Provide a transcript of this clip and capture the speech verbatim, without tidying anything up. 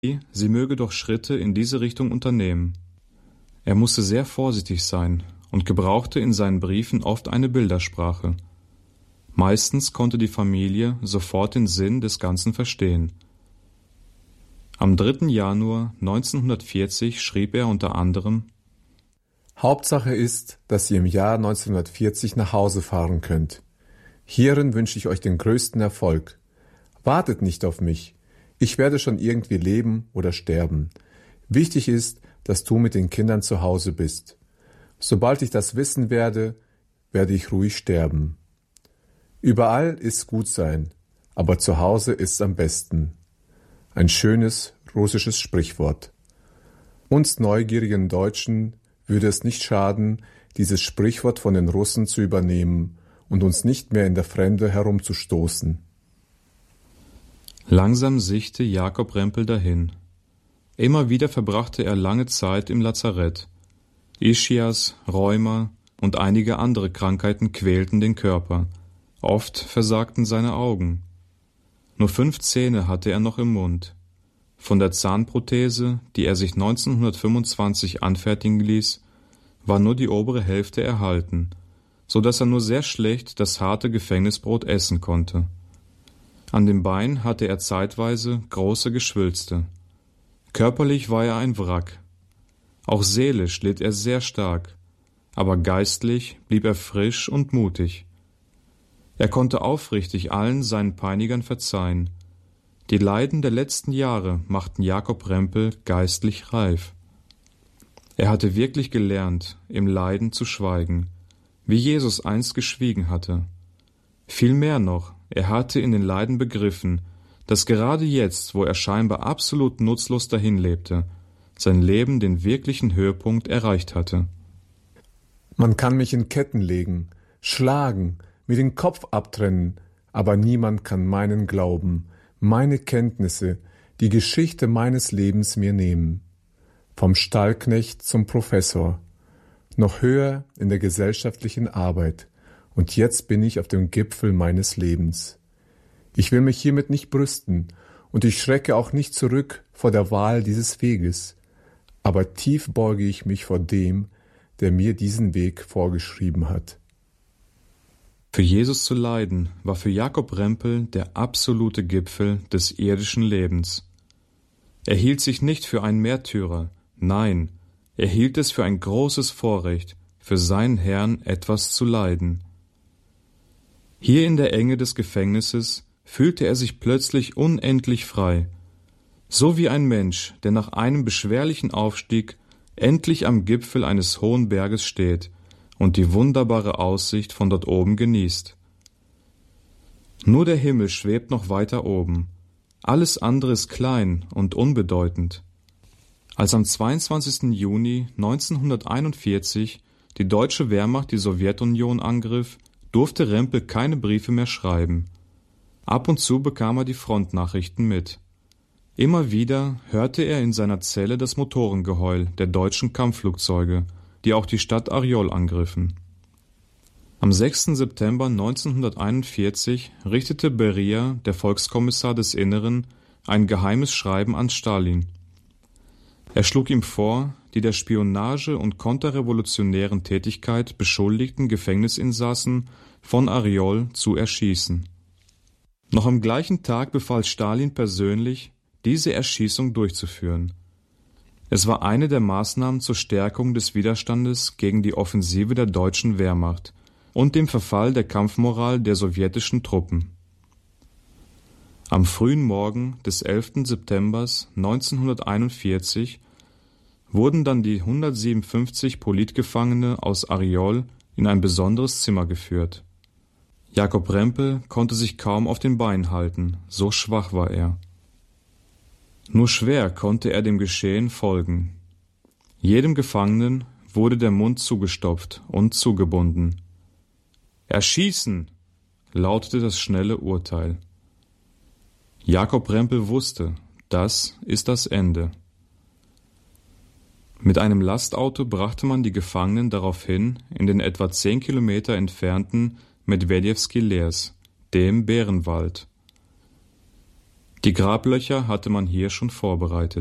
sie möge doch Schritte in diese Richtung unternehmen. Er musste sehr vorsichtig sein und gebrauchte in seinen Briefen oft eine Bildersprache. Meistens konnte die Familie sofort den Sinn des Ganzen verstehen. Am dritten Januar neunzehnhundertvierzig schrieb er unter anderem: Hauptsache ist, dass ihr im Jahr neunzehnhundertvierzig nach Hause fahren könnt. Hierin wünsche ich euch den größten Erfolg. Wartet nicht auf mich. Ich werde schon irgendwie leben oder sterben. Wichtig ist, dass du mit den Kindern zu Hause bist. Sobald ich das wissen werde, werde ich ruhig sterben. Überall ist gut sein, aber zu Hause ist's am besten. Ein schönes russisches Sprichwort. Uns neugierigen Deutschen würde es nicht schaden, dieses Sprichwort von den Russen zu übernehmen und uns nicht mehr in der Fremde herumzustoßen. Langsam siechte Jakob Rempel dahin. Immer wieder verbrachte er lange Zeit im Lazarett. Ischias, Rheuma und einige andere Krankheiten quälten den Körper. Oft versagten seine Augen. Nur fünf Zähne hatte er noch im Mund. Von der Zahnprothese, die er sich neunzehnhundertfünfundzwanzig anfertigen ließ, war nur die obere Hälfte erhalten, so dass er nur sehr schlecht das harte Gefängnisbrot essen konnte. An dem Bein hatte er zeitweise große Geschwülste. Körperlich war er ein Wrack. Auch seelisch litt er sehr stark, aber geistlich blieb er frisch und mutig. Er konnte aufrichtig allen seinen Peinigern verzeihen. Die Leiden der letzten Jahre machten Jakob Rempel geistlich reif. Er hatte wirklich gelernt, im Leiden zu schweigen, wie Jesus einst geschwiegen hatte. Viel mehr noch, er hatte in den Leiden begriffen, dass gerade jetzt, wo er scheinbar absolut nutzlos dahinlebte, sein Leben den wirklichen Höhepunkt erreicht hatte. Man kann mich in Ketten legen, schlagen, mir den Kopf abtrennen, aber niemand kann meinen Glauben, meine Kenntnisse, die Geschichte meines Lebens mir nehmen. Vom Stallknecht zum Professor, noch höher in der gesellschaftlichen Arbeit, und jetzt bin ich auf dem Gipfel meines Lebens. Ich will mich hiermit nicht brüsten, und ich schrecke auch nicht zurück vor der Wahl dieses Weges, aber tief beuge ich mich vor dem, der mir diesen Weg vorgeschrieben hat. Für Jesus zu leiden, war für Jakob Rempel der absolute Gipfel des irdischen Lebens. Er hielt sich nicht für einen Märtyrer, nein, er hielt es für ein großes Vorrecht, für seinen Herrn etwas zu leiden. Hier in der Enge des Gefängnisses fühlte er sich plötzlich unendlich frei, so wie ein Mensch, der nach einem beschwerlichen Aufstieg endlich am Gipfel eines hohen Berges steht und die wunderbare Aussicht von dort oben genießt. Nur der Himmel schwebt noch weiter oben, alles andere ist klein und unbedeutend. Als am zweiundzwanzigsten Juni neunzehnhunderteinundvierzig die deutsche Wehrmacht die Sowjetunion angriff, durfte Rempel keine Briefe mehr schreiben. Ab und zu bekam er die Frontnachrichten mit. Immer wieder hörte er in seiner Zelle das Motorengeheul der deutschen Kampfflugzeuge, die auch die Stadt Ariol angriffen. Am sechsten September neunzehnhunderteinundvierzig richtete Beria, der Volkskommissar des Inneren, ein geheimes Schreiben an Stalin. Er schlug ihm vor, die der Spionage und konterrevolutionären Tätigkeit beschuldigten Gefängnisinsassen von Ariol zu erschießen. Noch am gleichen Tag befahl Stalin persönlich, diese Erschießung durchzuführen. Es war eine der Maßnahmen zur Stärkung des Widerstandes gegen die Offensive der deutschen Wehrmacht und dem Verfall der Kampfmoral der sowjetischen Truppen. Am frühen Morgen des elften September neunzehnhunderteinundvierzig wurden dann die hundertsiebenundfünfzig Politgefangene aus Ariol in ein besonderes Zimmer geführt. Jakob Rempel konnte sich kaum auf den Beinen halten, so schwach war er. Nur schwer konnte er dem Geschehen folgen. Jedem Gefangenen wurde der Mund zugestopft und zugebunden. »Erschießen!« lautete das schnelle Urteil. Jakob Rempel wusste, das ist das Ende. Mit einem Lastauto brachte man die Gefangenen daraufhin in den etwa zehn Kilometer entfernten Medwedjewski Les, dem Bärenwald. Die Grablöcher hatte man hier schon vorbereitet.